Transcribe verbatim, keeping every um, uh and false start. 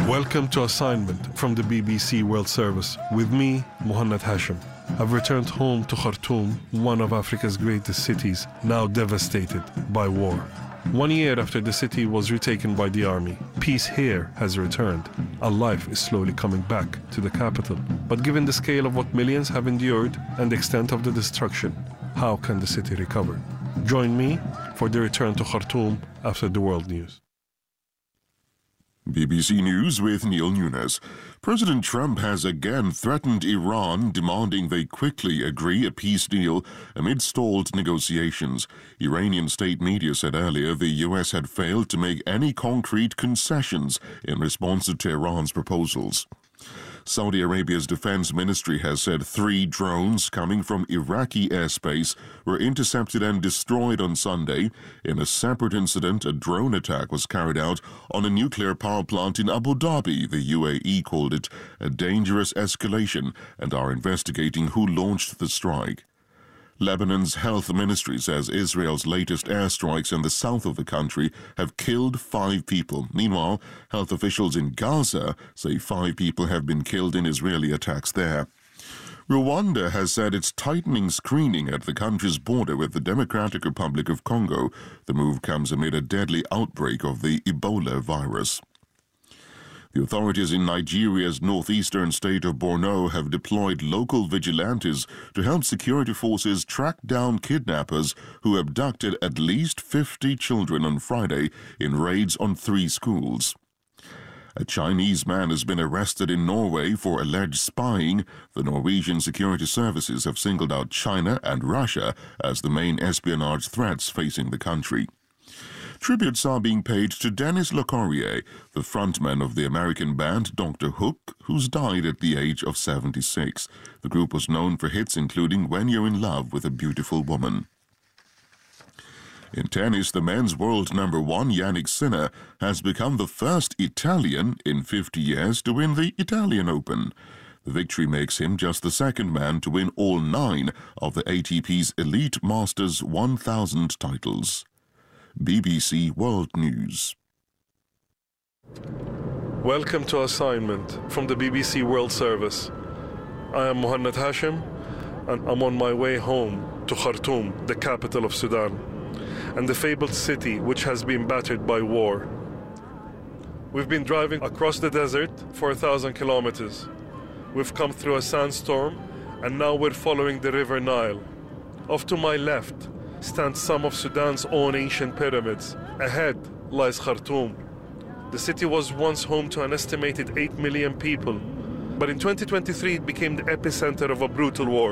Welcome to assignment from the B B C World Service with me, Muhannad Hashim. I've returned home to Khartoum, one of Africa's greatest cities, now devastated by war. One year after the city was retaken by the army, peace here has returned, and life is slowly coming back to the capital. But given the scale of what millions have endured and the extent of the destruction, how can the city recover? Join me for the return to Khartoum after the world news. B B C News with Neil Nunes. President Trump has again threatened Iran, demanding they quickly agree a peace deal amid stalled negotiations. Iranian state media said earlier the U S had failed to make any concrete concessions in response to Tehran's proposals. Saudi Arabia's defense ministry has said three drones coming from Iraqi airspace were intercepted and destroyed on Sunday. In a separate incident, a drone attack was carried out on a nuclear power plant in Abu Dhabi. The U A E called it a dangerous escalation and are investigating who launched the strike. Lebanon's health ministry says Israel's latest airstrikes in the south of the country have killed five people. Meanwhile, health officials in Gaza say five people have been killed in Israeli attacks there. Rwanda has said it's tightening screening at the country's border with the Democratic Republic of Congo. The move comes amid a deadly outbreak of the Ebola virus. The authorities in Nigeria's northeastern state of Borno have deployed local vigilantes to help security forces track down kidnappers who abducted at least fifty children on Friday in raids on three schools. A Chinese man has been arrested in Norway for alleged spying. The Norwegian security services have singled out China and Russia as the main espionage threats facing the country. Tributes are being paid to Dennis LeCorrier, the frontman of the American band Doctor Hook, who's died at the age of seventy-six. The group was known for hits including When You're in Love with a Beautiful Woman. In tennis, the men's world number one, Jannik Sinner, has become the first Italian in fifty years to win the Italian Open. The victory makes him just the second man to win all nine of the A T P's Elite Masters one thousand titles. B B C World News. Welcome to assignment from the B B C World Service. I am Muhannad Hashim, and I'm on my way home to Khartoum, the capital of Sudan, and the fabled city which has been battered by war. We've been driving across the desert for a thousand kilometers. We've come through a sandstorm, and now we're following the River Nile. Off to my left stand some of Sudan's own ancient pyramids. Ahead lies Khartoum. The city was once home to an estimated eight million people, but in twenty twenty-three it became the epicenter of a brutal war.